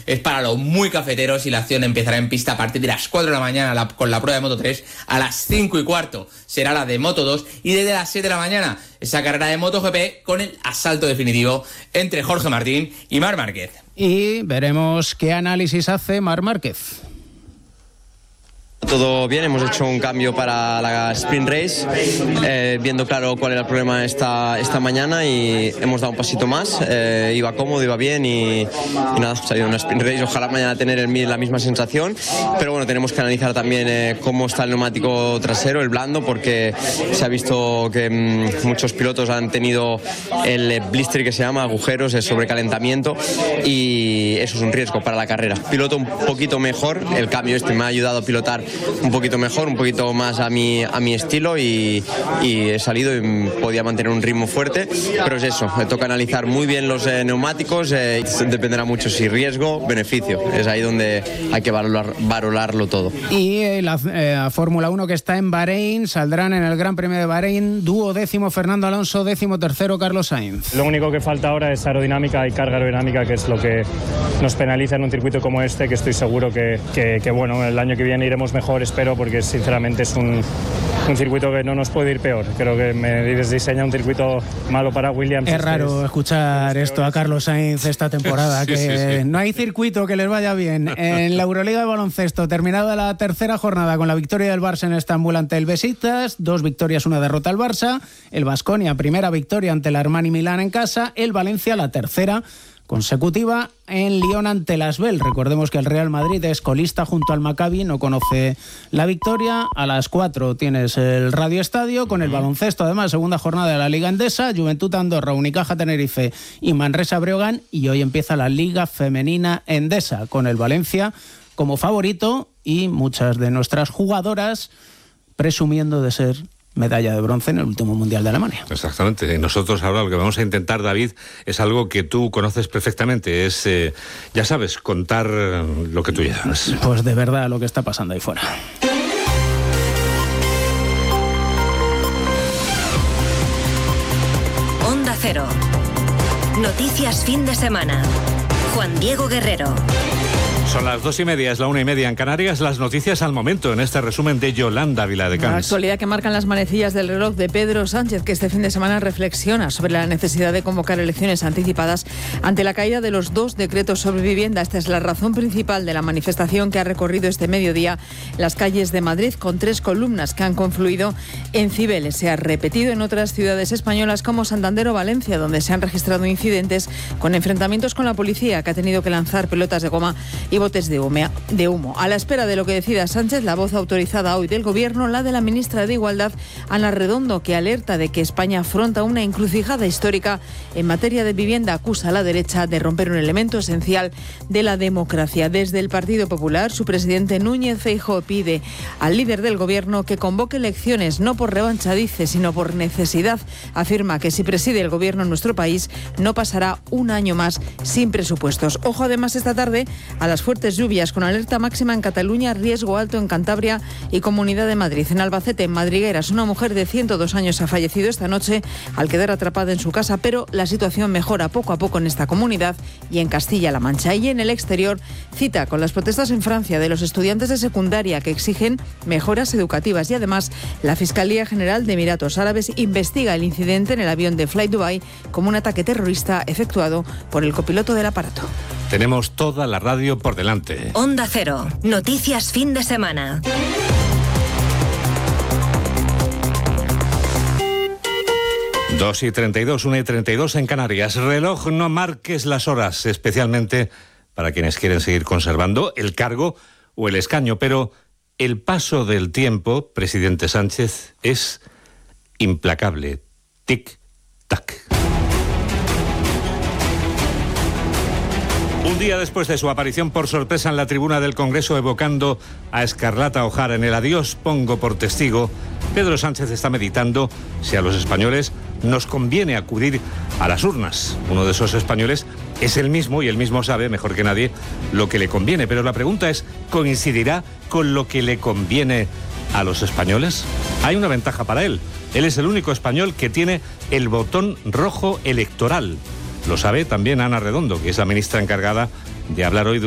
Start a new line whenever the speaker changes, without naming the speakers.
es para los muy cafeteros y la acción empezará en pista a partir de las 4 de la mañana con la prueba de Moto 3. A las 5:15 será la de Moto 2 y desde las 7 de la mañana esa carrera de MotoGP con el asalto definitivo entre Jorge Martín y Marc Márquez.
Y veremos qué análisis hace Marc Márquez.
Todo bien, hemos hecho un cambio para la sprint race, viendo claro cuál era el problema esta mañana y hemos dado un pasito más, iba cómodo, iba bien y nada, salió una sprint race, ojalá mañana tener la misma sensación, pero bueno, tenemos que analizar también cómo está el neumático trasero, el blando, porque se ha visto que muchos pilotos han tenido el blister que se llama, agujeros, el sobrecalentamiento y eso es un riesgo para la carrera. Piloto un poquito mejor, el cambio me ha ayudado a pilotar un poquito mejor, un poquito más a mi estilo y he salido y podía mantener un ritmo fuerte, pero es eso, me toca analizar muy bien los neumáticos, dependerá mucho si riesgo, beneficio, es ahí donde hay que valorarlo todo.
Y la Fórmula 1 que está en Bahrein, saldrán en el Gran Premio de Bahrein, dúo décimo Fernando Alonso, 13º Carlos Sainz.
Lo único que falta ahora es aerodinámica y carga aerodinámica, que es lo que nos penaliza en un circuito como este, que estoy seguro que bueno, el año que viene iremos mejor, espero, porque sinceramente es un circuito que no nos puede ir peor. Creo que me diseña un circuito malo para Williams.
Es raro escuchar esto a Carlos Sainz esta temporada, sí. No hay circuito que les vaya bien. En la Euroliga de baloncesto, terminada la tercera jornada con la victoria del Barça en Estambul ante el Besiktas, 2 victorias, 1 derrota al Barça, el Baskonia, primera victoria ante el Armani Milán en casa, el Valencia, la tercera consecutiva en Lyon ante el Asvel. Recordemos que el Real Madrid es colista junto al Maccabi, no conoce la victoria. A las 4 tienes el Radio Estadio con el baloncesto, además, segunda jornada de la Liga Endesa, Juventud Andorra, Unicaja Tenerife y Manresa Breogán, y hoy empieza la Liga Femenina Endesa con el Valencia como favorito y muchas de nuestras jugadoras presumiendo de ser medalla de bronce en el último Mundial de Alemania.
Exactamente. Nosotros ahora lo que vamos a intentar, David, es algo que tú conoces perfectamente. Es, ya sabes, contar lo que tú llevas.
Pues de verdad lo que está pasando ahí fuera.
Onda Cero. Noticias fin de semana. Juan Diego Guerrero.
Son las 2:30, es la 1:30 en Canarias. Las noticias al momento en este resumen de Yolanda Viladecans.
La actualidad que marcan las manecillas del reloj de Pedro Sánchez, que este fin de semana reflexiona sobre la necesidad de convocar elecciones anticipadas ante la caída de los 2 decretos sobre vivienda. Esta es la razón principal de la manifestación que ha recorrido este mediodía las calles de Madrid, con 3 columnas que han confluido en Cibeles. Se ha repetido en otras ciudades españolas como Santander o Valencia, donde se han registrado incidentes con enfrentamientos con la policía, que ha tenido que lanzar pelotas de goma y botes de humo. A la espera de lo que decida Sánchez, la voz autorizada hoy del Gobierno, la de la ministra de Igualdad, Ana Redondo, que alerta de que España afronta una encrucijada histórica en materia de vivienda. Acusa a la derecha de romper un elemento esencial de la democracia. Desde el Partido Popular, su presidente Núñez Feijóo pide al líder del Gobierno que convoque elecciones, no por revancha, dice, sino por necesidad. Afirma que si preside el Gobierno en nuestro país, no pasará un año más sin presupuestos. Ojo además esta tarde a las fuertes lluvias, con alerta máxima en Cataluña, riesgo alto en Cantabria y Comunidad de Madrid. En Albacete, en Madrigueras, una mujer de 102 años ha fallecido esta noche al quedar atrapada en su casa, pero la situación mejora poco a poco en esta comunidad y en Castilla-La Mancha. Y en el exterior, cita con las protestas en Francia de los estudiantes de secundaria que exigen mejoras educativas. Y además, la Fiscalía General de Emiratos Árabes investiga el incidente en el avión de Fly Dubai como un ataque terrorista efectuado por el copiloto del aparato.
Tenemos toda la radio por delante.
Onda Cero. Noticias fin de semana.
Dos y 32, 1:32 en Canarias. Reloj, no marques las horas, especialmente para quienes quieren seguir conservando el cargo o el escaño. Pero el paso del tiempo, presidente Sánchez, es implacable. Tic-tac. Un día después de su aparición por sorpresa en la tribuna del Congreso evocando a Escarlata O'Hara en el adiós pongo por testigo, Pedro Sánchez está meditando si a los españoles nos conviene acudir a las urnas. Uno de esos españoles es él mismo y él mismo sabe mejor que nadie lo que le conviene. Pero la pregunta es, ¿coincidirá con lo que le conviene a los españoles? Hay una ventaja para él. Él es el único español que tiene el botón rojo electoral. Lo sabe también Ana Redondo, que es la ministra encargada de hablar hoy de